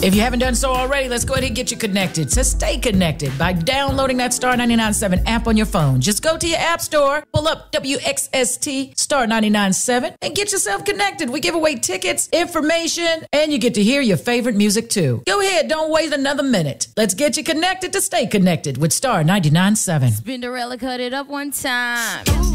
If you haven't done so already, let's go ahead and get you connected. So stay connected by downloading that Star 99.7 app on your phone. Just go to your app store, pull up WXST Star 99.7 and get yourself connected. We give away tickets, information, and you get to hear your favorite music too. Go ahead, don't wait another minute. Let's get you connected to stay connected with Star 99.7. Spinderella cut it up one time.